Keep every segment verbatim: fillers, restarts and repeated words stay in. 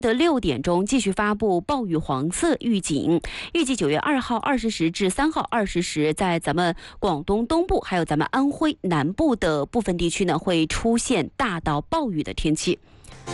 的六点钟继续发布暴雨黄色预警，预计九月二号二十时至三号二十时，在咱们广东东部还有咱们安徽南部的部分地区呢，会出现大到暴雨的天气。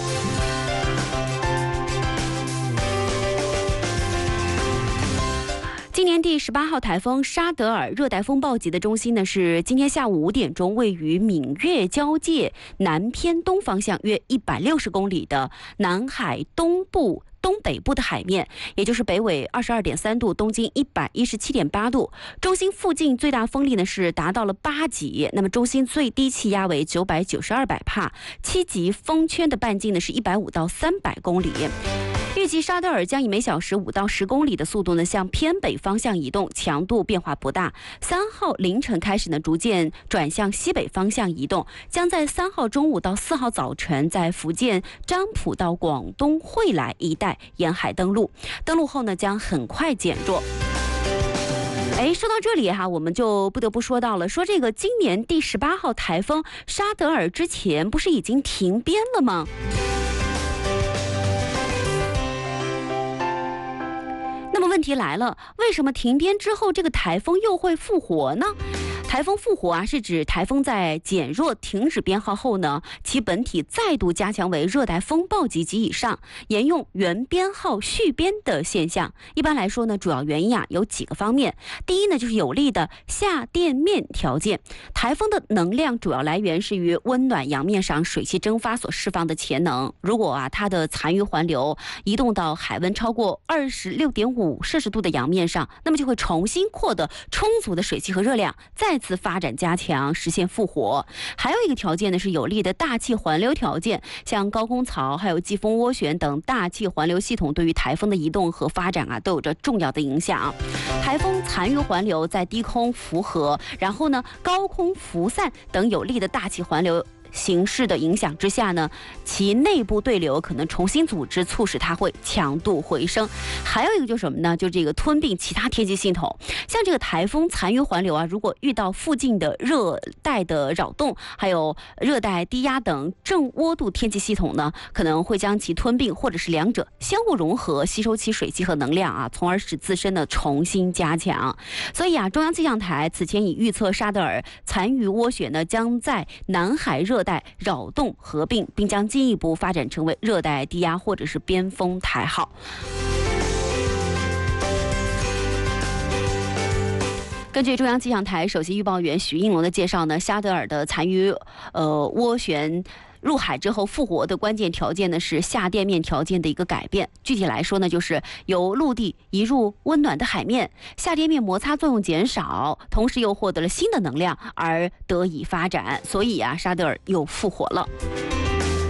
今年第十八号台风沙德尔热带风暴级的中心呢，是今天下午五点钟位于闽粤交界南偏东方向约一百六十公里的南海东部东北部的海面，也就是北纬二十二点三度，东经一百一十七点八度。中心附近最大风力呢是达到了八级，那么中心最低气压为九百九十二百帕，七级风圈的半径呢是一百五到三百公里。预计沙德尔将以每小时五到十公里的速度呢向偏北方向移动，强度变化不大。三号凌晨开始呢逐渐转向西北方向移动，将在三号中午到四号早晨在福建漳浦到广东惠来一带沿海登陆，登陆后呢将很快减弱。哎，说到这里哈，我们就不得不说到了，说这个今年第十八号台风沙德尔之前不是已经停编了吗？那么问题来了，为什么停编之后这个台风又会复活呢？台风复活啊，是指台风在减弱、停止编号后呢，其本体再度加强为热带风暴级及以上，沿用原编号续编的现象。一般来说呢，主要原因啊有几个方面。第一呢，就是有利的下垫面条件。台风的能量主要来源是于温暖洋面上水汽蒸发所释放的潜能。如果啊它的残余环流移动到海温超过二十六点五摄氏度的洋面上，那么就会重新获得充足的水汽和热量，再次发展加强，实现复活。还有一个条件呢是有利的大气环流条件，像高空槽还有季风涡旋等大气环流系统对于台风的移动和发展啊都有着重要的影响。台风残余环流在低空符合，然后呢高空浮散等有利的大气环流形势的影响之下呢，其内部对流可能重新组织，促使它会强度回升。还有一个就是什么呢？就这个吞并其他天气系统，像这个台风残余环流啊，如果遇到附近的热带的扰动，还有热带低压等正涡度天气系统呢，可能会将其吞并，或者是两者相互融合，吸收其水汽和能量啊，从而使自身的重新加强。所以啊，中央气象台此前已预测沙德尔残余涡旋呢，将在南海热带扰动合并，并将进一步发展成为热带低压或者是边风台号。根据中央气象台首席预报员许应龙的介绍呢，沙德尔的残余呃涡旋入海之后复活的关键条件呢是下垫面条件的一个改变。具体来说呢，就是由陆地移入温暖的海面，下垫面摩擦作用减少，同时又获得了新的能量而得以发展，所以啊，沙德尔又复活了。